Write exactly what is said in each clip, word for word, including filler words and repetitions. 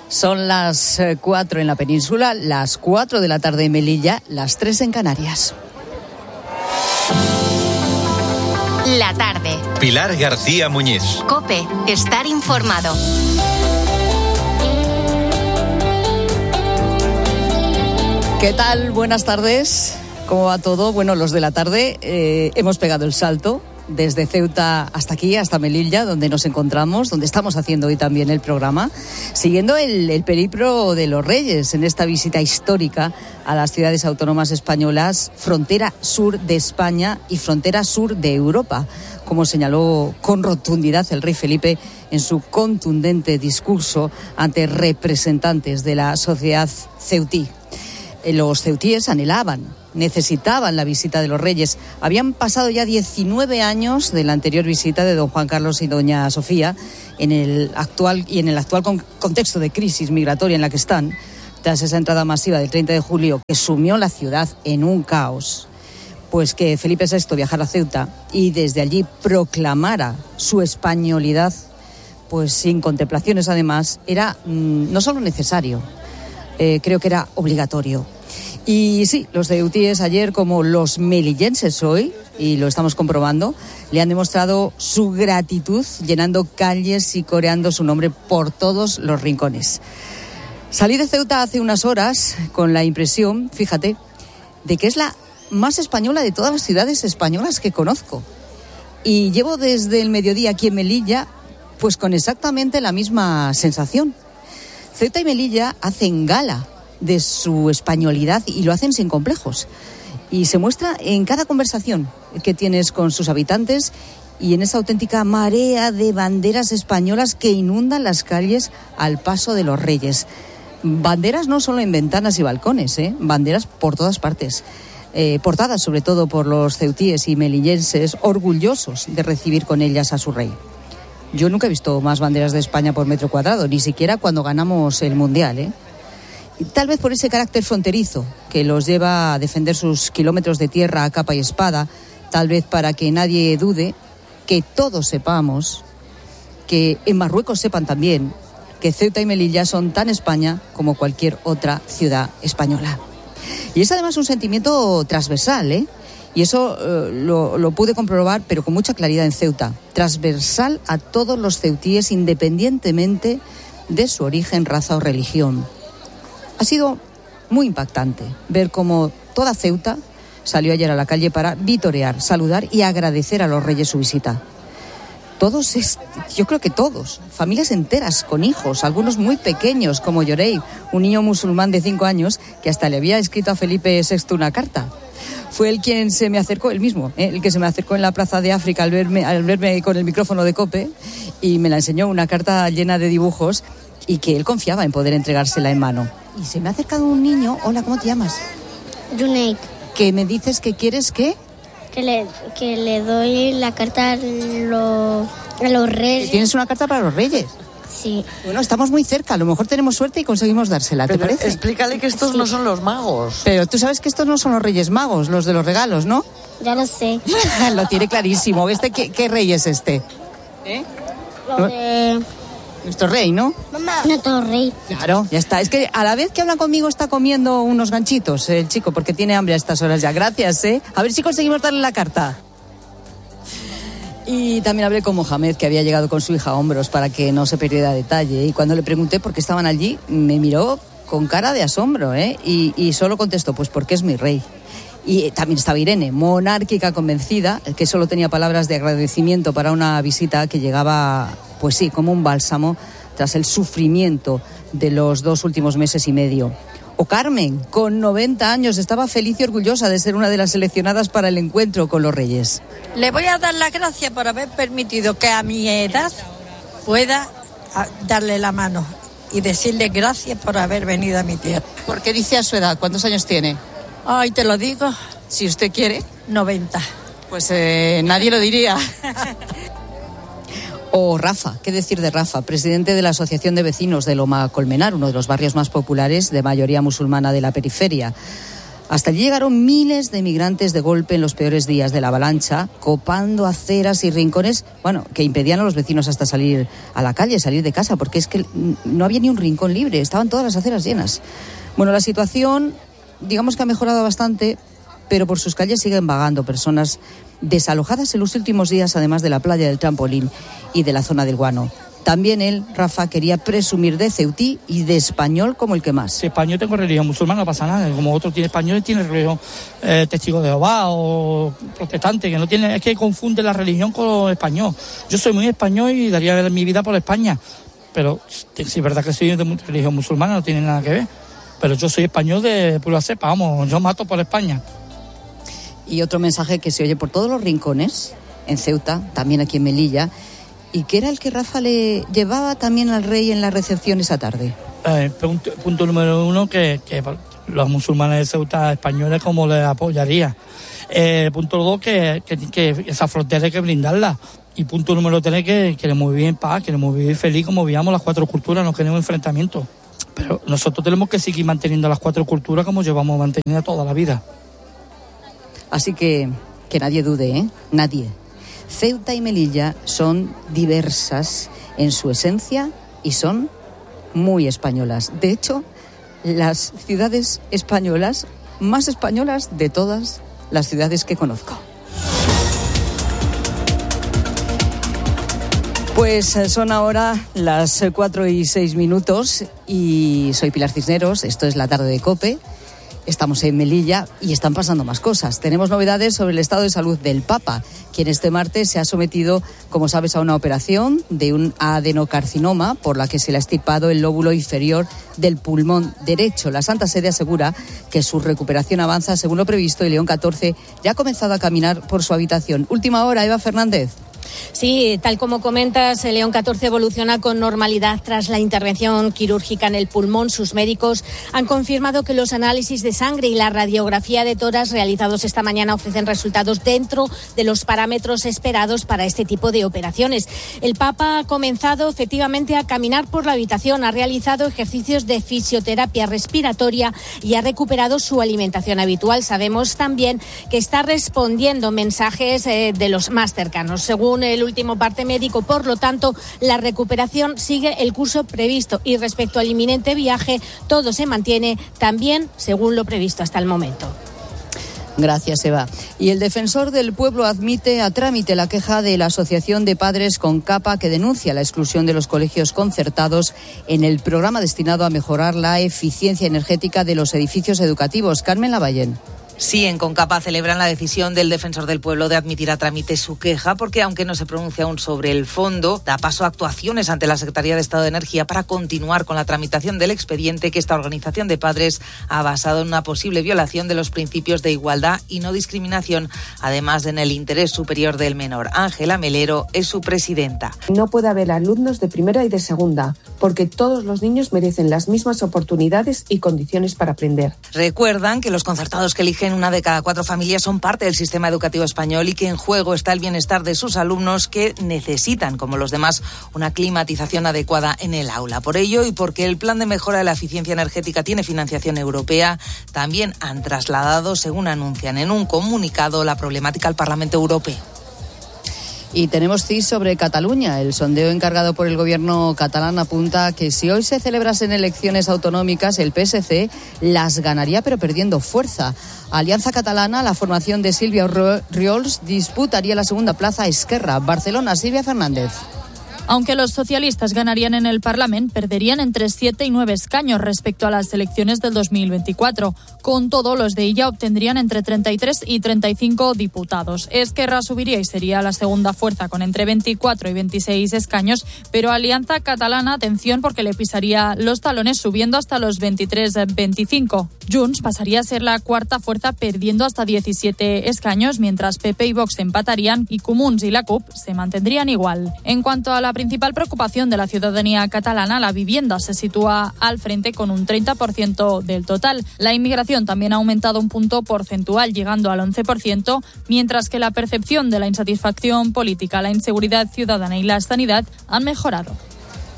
Son las cuatro en la península, las cuatro de la tarde en Melilla, las tres en Canarias. La tarde. Pilar García Muñiz. COPE, estar informado. ¿Qué tal? Buenas tardes. ¿Cómo va todo? Bueno, los de la tarde eh, hemos pegado el salto desde Ceuta hasta aquí, hasta Melilla, donde nos encontramos, donde estamos haciendo hoy también el programa, siguiendo el, el periplo de los Reyes en esta visita histórica a las ciudades autónomas españolas, frontera sur de España y frontera sur de Europa, como señaló con rotundidad el rey Felipe en su contundente discurso ante representantes de la sociedad ceutí. Los ceutíes anhelaban, necesitaban la visita de los Reyes. Habían pasado ya diecinueve años de la anterior visita de don Juan Carlos y doña Sofía en el actual y en el actual con, contexto de crisis migratoria en la que están, tras esa entrada masiva del treinta de julio que sumió la ciudad en un caos. Pues que Felipe sexto viajara a Ceuta y desde allí proclamara su españolidad, pues sin contemplaciones además, era mmm, no solo necesario, eh, creo que era obligatorio. Y sí, los ceutíes ayer, como los melillenses hoy, y lo estamos comprobando, le han demostrado su gratitud llenando calles y coreando su nombre por todos los rincones. Salí de Ceuta hace unas horas con la impresión, fíjate, de que es la más española de todas las ciudades españolas que conozco. Y llevo desde el mediodía aquí en Melilla, pues con exactamente la misma sensación. Ceuta y Melilla hacen gala de su españolidad y lo hacen sin complejos. Y se muestra en cada conversación que tienes con sus habitantes y en esa auténtica marea de banderas españolas que inundan las calles al paso de los Reyes. Banderas no solo en ventanas y balcones, ¿eh? Banderas por todas partes. Eh, portadas sobre todo por los ceutíes y melillenses, orgullosos de recibir con ellas a su rey. Yo nunca he visto más banderas de España por metro cuadrado, ni siquiera cuando ganamos el Mundial, ¿eh? Tal vez por ese carácter fronterizo que los lleva a defender sus kilómetros de tierra a capa y espada, tal vez para que nadie dude, que todos sepamos, que en Marruecos sepan también que Ceuta y Melilla son tan España como cualquier otra ciudad española. Y es además un sentimiento transversal, ¿eh? Y eso eh, lo, lo pude comprobar, pero con mucha claridad en Ceuta. Transversal a todos los ceutíes, independientemente de su origen, raza o religión. Ha sido muy impactante ver cómo toda Ceuta salió ayer a la calle para vitorear, saludar y agradecer a los Reyes su visita. Todos, yo creo que todos, familias enteras con hijos, algunos muy pequeños, como Llorey, un niño musulmán de cinco años que hasta le había escrito a Felipe sexto una carta. Fue él quien se me acercó, él mismo, ¿eh? el que se me acercó en la Plaza de África al verme, al verme con el micrófono de COPE y me la enseñó, una carta llena de dibujos y que él confiaba en poder entregársela en mano. Y se me ha acercado un niño. Hola, ¿cómo te llamas? Junaid. ¿Que me dices que quieres qué? Que le, que le doy la carta a, lo, a los Reyes. ¿Tienes una carta para los Reyes? Sí. Bueno, estamos muy cerca. A lo mejor tenemos suerte y conseguimos dársela. ¿Te Pero parece? Explícale que estos sí. no son los magos. Pero tú sabes que estos no son los Reyes Magos, los de los regalos, ¿no? Ya lo sé. Lo tiene clarísimo. ¿Este qué, qué rey es este? ¿Eh? Lo de... Nuestro rey, ¿no? Mamá. Nuestro rey. Claro, ya está. Es que a la vez que habla conmigo está comiendo unos ganchitos el chico, porque tiene hambre a estas horas ya. Gracias, ¿eh? A ver si conseguimos darle la carta. Y también hablé con Mohamed, que había llegado con su hija a hombros para que no se perdiera detalle. Y cuando le pregunté por qué estaban allí, me miró con cara de asombro, ¿eh? Y, y solo contestó, pues porque es mi rey. Y también estaba Irene, monárquica convencida, que solo tenía palabras de agradecimiento para una visita que llegaba, pues sí, como un bálsamo tras el sufrimiento de los dos últimos meses y medio. O Carmen, con noventa años, estaba feliz y orgullosa de ser una de las seleccionadas para el encuentro con los Reyes. Le voy a dar las gracias por haber permitido que a mi edad pueda darle la mano y decirle gracias por haber venido a mi tierra. ¿Por qué dice a su edad? ¿Cuántos años tiene? Ay, te lo digo. Si usted quiere. noventa. Pues eh, nadie lo diría. O Rafa, ¿qué decir de Rafa? Presidente de la Asociación de Vecinos de Loma Colmenar, uno de los barrios más populares de mayoría musulmana de la periferia. Hasta allí llegaron miles de migrantes de golpe en los peores días de la avalancha, copando aceras y rincones, bueno, que impedían a los vecinos hasta salir a la calle, salir de casa, porque es que no había ni un rincón libre, estaban todas las aceras llenas. Bueno, la situación, digamos que ha mejorado bastante, pero por sus calles siguen vagando personas desalojadas en los últimos días, además de la playa del Trampolín y de la zona del Guano. También él, Rafa, quería presumir de ceutí y de español como el que más. Si español tengo religión musulmana, no pasa nada. Como otro tiene español, tiene religión eh, testigo de Jehová o protestante, que no tiene, es que confunde la religión con lo español. Yo soy muy español y daría mi vida por España, pero si es verdad que soy de religión musulmana, no tiene nada que ver. Pero yo soy español de pura cepa, vamos, yo mato por España. Y otro mensaje que se oye por todos los rincones, en Ceuta, también aquí en Melilla, y que era el que Rafa le llevaba también al rey en la recepción esa tarde. Eh, punto, punto número uno, que, que los musulmanes de Ceuta españoles como les apoyaría. Eh, punto dos, que, que, que esa frontera hay que blindarla. Y punto número tres, que queremos vivir en paz, queremos vivir feliz como vivíamos las cuatro culturas, no queremos enfrentamientos. Pero nosotros tenemos que seguir manteniendo las cuatro culturas como llevamos manteniendo toda la vida. Así que, que nadie dude, ¿eh? Nadie. Ceuta y Melilla son diversas en su esencia y son muy españolas. De hecho, las ciudades españolas más españolas de todas las ciudades que conozco. Pues son ahora las cuatro y seis minutos y soy Pilar Cisneros, esto es La Tarde de COPE. Estamos en Melilla y están pasando más cosas. Tenemos novedades sobre el estado de salud del Papa, quien este martes se ha sometido, como sabes, a una operación de un adenocarcinoma por la que se le ha extirpado el lóbulo inferior del pulmón derecho. La Santa Sede asegura que su recuperación avanza según lo previsto y León catorce ya ha comenzado a caminar por su habitación. Última hora, Eva Fernández. Sí, tal como comentas, León catorce evoluciona con normalidad tras la intervención quirúrgica en el pulmón. Sus médicos han confirmado que los análisis de sangre y la radiografía de tórax realizados esta mañana ofrecen resultados dentro de los parámetros esperados para este tipo de operaciones. El Papa ha comenzado efectivamente a caminar por la habitación, ha realizado ejercicios de fisioterapia respiratoria y ha recuperado su alimentación habitual. Sabemos también que está respondiendo mensajes eh, de los más cercanos. Según el último parte médico, por lo tanto, la recuperación sigue el curso previsto y respecto al inminente viaje, todo se mantiene también según lo previsto hasta el momento. Gracias, Eva. Y el defensor del pueblo admite a trámite la queja de la Asociación de Padres con Capa, que denuncia la exclusión de los colegios concertados en el programa destinado a mejorar la eficiencia energética de los edificios educativos. Carmen Lavallén. Sí, en Concapa celebran la decisión del defensor del pueblo de admitir a trámite su queja, porque aunque no se pronuncia aún sobre el fondo, da paso a actuaciones ante la Secretaría de Estado de Energía para continuar con la tramitación del expediente que esta organización de padres ha basado en una posible violación de los principios de igualdad y no discriminación, además de en el interés superior del menor. Ángela Melero es su presidenta. No puede haber alumnos de primera y de segunda, porque todos los niños merecen las mismas oportunidades y condiciones para aprender. Recuerdan que los concertados que eligen una de cada cuatro familias son parte del sistema educativo español y que en juego está el bienestar de sus alumnos, que necesitan, como los demás, una climatización adecuada en el aula. Por ello, y porque el plan de mejora de la eficiencia energética tiene financiación europea, también han trasladado, según anuncian en un comunicado, la problemática al Parlamento Europeo. Y tenemos C I S sobre Cataluña. El sondeo encargado por el gobierno catalán apunta que si hoy se celebrasen elecciones autonómicas, el P S C las ganaría, pero perdiendo fuerza. Alianza Catalana, la formación de Sílvia Riols, disputaría la segunda plaza a Esquerra. Barcelona, Silvia Fernández. Aunque los socialistas ganarían en el Parlamento, perderían entre siete y nueve escaños respecto a las elecciones del dos mil veinticuatro. Con todo, los de Illa obtendrían entre treinta y tres y treinta y cinco diputados. Esquerra subiría y sería la segunda fuerza con entre veinticuatro y veintiséis escaños, pero Alianza Catalana, atención, porque le pisaría los talones subiendo hasta los veintitrés veinticinco. Junts pasaría a ser la cuarta fuerza perdiendo hasta diecisiete escaños, mientras P P y Vox empatarían y Comuns y la C U P se mantendrían igual. En cuanto a la principal preocupación de la ciudadanía catalana, la vivienda se sitúa al frente con un treinta por ciento del total. La inmigración también ha aumentado un punto porcentual, llegando al once por ciento, mientras que la percepción de la insatisfacción política, la inseguridad ciudadana y la sanidad han mejorado.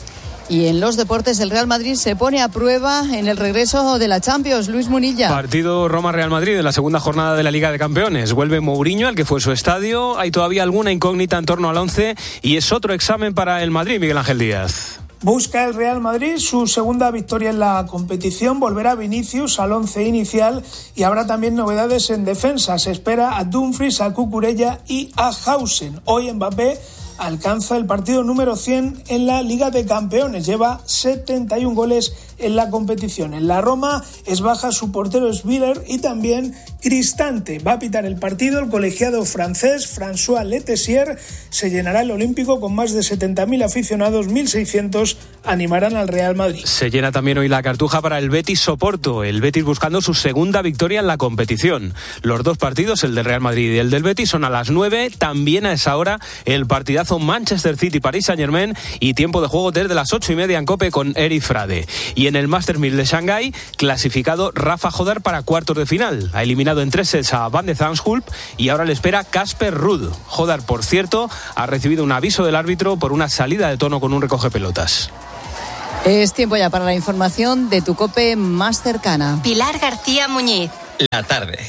Y en los deportes, el Real Madrid se pone a prueba en el regreso de la Champions. Luis Munilla. Partido Roma-Real Madrid en la segunda jornada de la Liga de Campeones. Vuelve Mourinho, al que fue su estadio. Hay todavía alguna incógnita en torno al once y es otro examen para el Madrid, Miguel Ángel Díaz. Busca el Real Madrid su segunda victoria en la competición, volverá Vinicius al once inicial y habrá también novedades en defensa. Se espera a Dumfries, a Cucurella y a Hausen. Hoy Mbappé alcanza el partido número cien en la Liga de Campeones, lleva setenta y un goles en la competición. En la Roma es baja su portero Sviller y también Cristante. Va a pitar el partido el colegiado francés François Letessier. Se llenará el Olímpico con más de setenta mil aficionados, mil seiscientos animarán al Real Madrid. Se llena también hoy la Cartuja para el Betis Oporto, el Betis buscando su segunda victoria en la competición. Los dos partidos, el del Real Madrid y el del Betis, son a las nueve, también a esa hora el partidazo Manchester City-Paris Saint-Germain y tiempo de juego desde las ocho y media en COPE con Eric Frade. Y en el Masters mil de Shanghái, clasificado Rafa Jodar para cuartos de final. Ha eliminado en tres sets a Van de Zandschulp y ahora le espera Casper Ruud. Jodar, por cierto, ha recibido un aviso del árbitro por una salida de tono con un recogepelotas. Es tiempo ya para la información de tu COPE más cercana. Pilar García Muñiz. La tarde.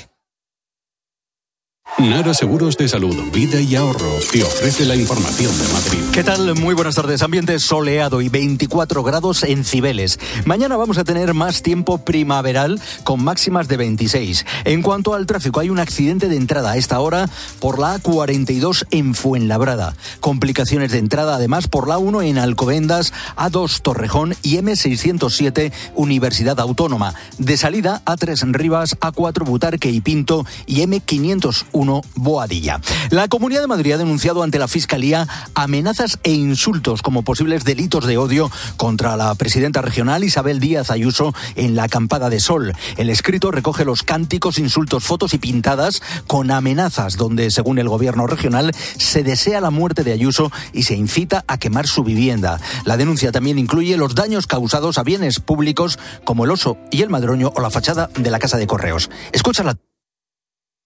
Nara Seguros de Salud, Vida y Ahorro te ofrece la información de Madrid. ¿Qué tal? Muy buenas tardes. Ambiente soleado y veinticuatro grados en Cibeles. Mañana vamos a tener más tiempo primaveral con máximas de veintiséis. En cuanto al tráfico, hay un accidente de entrada a esta hora por la A cuarenta y dos en Fuenlabrada. Complicaciones de entrada además por la A uno en Alcobendas, A dos Torrejón y eme seiscientos siete Universidad Autónoma. De salida, A tres Rivas, A cuatro Butarque y Pinto y eme quinientos uno Boadilla. La Comunidad de Madrid ha denunciado ante la Fiscalía amenazas e insultos como posibles delitos de odio contra la presidenta regional Isabel Díaz Ayuso en la Acampada de Sol. El escrito recoge los cánticos, insultos, fotos y pintadas con amenazas donde, según el gobierno regional, se desea la muerte de Ayuso y se incita a quemar su vivienda. La denuncia también incluye los daños causados a bienes públicos como el Oso y el Madroño o la fachada de la Casa de Correos. Escúchala.